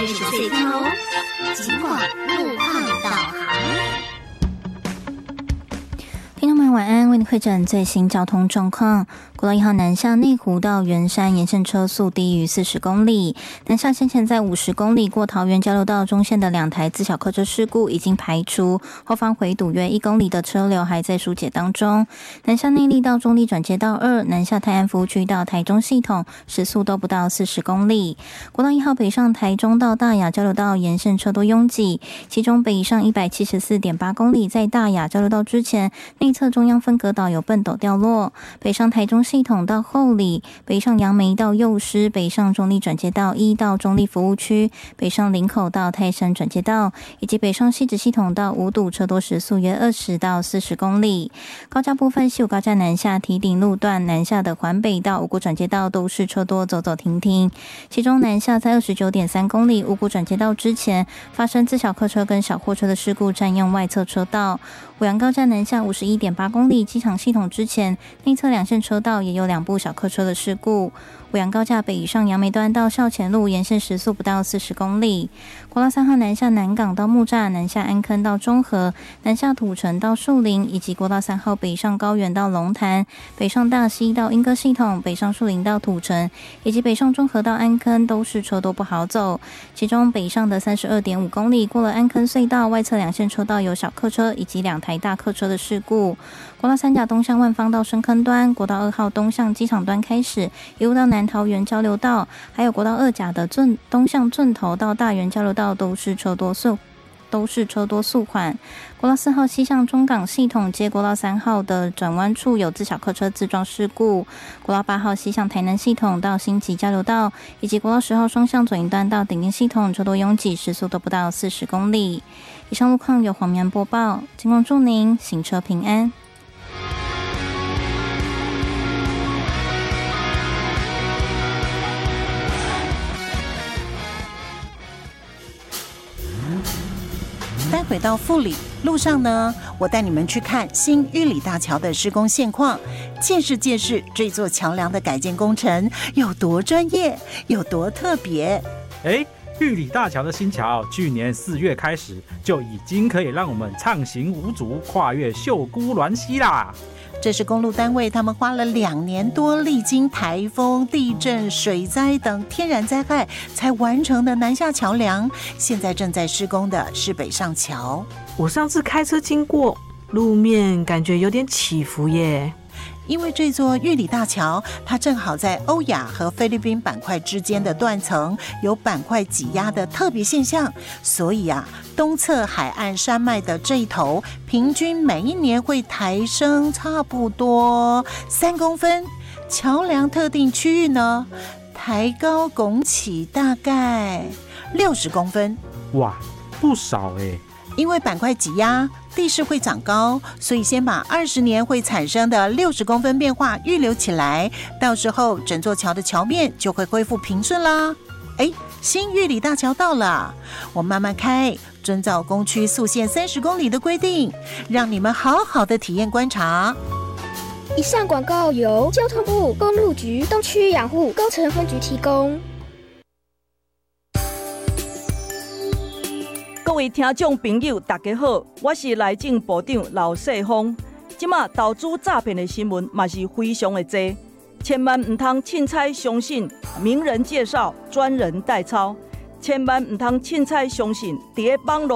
知识碎片哦。尽管路况导航。 听众朋友晚安，为您汇整最新交通状况。国道1号南下内湖到圆山沿线车速低于40公里，南下先前在50公里过桃园交流道中线的2台自小客车事故已经排除，后方回堵约1公里的车流还在疏解当中。南下内壢到中壢转接道2，南下泰安服务区到台中系统时速都不到40公里。国道1号北上台中到大雅交流道沿线车多拥挤，其中北上174.8公里在大雅交流道之前内侧中央分隔岛有笨斗掉落，北上台中系统到后里，北上杨梅到幼师，北上中壢转接道1到中壢服务区，北上林口到泰山转接道，以及北上汐止系统到五堵车多时速约20到40公里。高架部分，西武高架南下堤顶路段南下的环北到五股转接道都是车多走走停停，其中南下在29.3公里五股转接道之前发生自小客车跟小货车的事故，占用外侧车道。五杨高架南下51.8公里机场系统之前内侧2线车道也有2部小客车的事故。五杨高架北上杨梅端到校前路沿线时速不到40公里。国道3号南下南港到木栅，南下安坑到中和，南下土城到树林，以及国道3号北上高原到龙潭，北上大溪到莺歌系统，北上树林到土城，以及北上中和到安坑都是车多不好走。其中北上的32.5公里过了安坑隧道，外侧2线车道有小客车以及2台大客车的事故。国道3甲东向万芳到深坑端，国道2号东向机场端开始，一路到南桃园交流道，还有国道2甲的东向圳头到大园交流道都是车多速缓。国道4号西向中港系统接国道3号的转弯处有自小客车自撞事故。国道8号西向台南系统到新集交流道，以及国道10号双向左营端到顶林系统车多拥挤，时速都不到40公里。以上路况由黄棉播报，尽管祝您行车平安。 待会到富里路上呢，我带你们去看新玉里大桥的施工现况，见识这座桥梁的改建工程有多专业，有多特别。 玉里大桥的新桥，去年4月开始就已经可以让我们畅行无阻，跨越秀姑峦溪啦。 这是公路单位他们花了2年多，历经台风、地震、水灾等天然灾害才完成的南下桥梁。现在正在施工的是北上桥。 我上次开车经过，路面感觉有点起伏耶。 因为这座玉里大桥，它正好在欧亚和菲律宾板块之间的断层有板块挤压的特别现象，所以东侧海岸山脉的这一头，平均每一年会抬升差不多3公分。桥梁特定区域呢，抬高拱起大概60公分。 哇，不少耶。 因为板块挤压，地势会长高，所以先把20年会产生的60公分变化预留起来，到时候整座桥的桥面就会恢复平顺啦。新玉里大桥到了，我慢慢开，遵照工区速限30公里的规定，让你们好好的体验观察。 以上广告由交通部公路局东区养护工程分局提供。 各位听众朋友大家好，我是内政部长刘世峰。即马投资诈骗的新闻嘛是非常的多，千万唔通凊彩相信名人介绍、专人代操，千万唔通凊彩相信伫个网络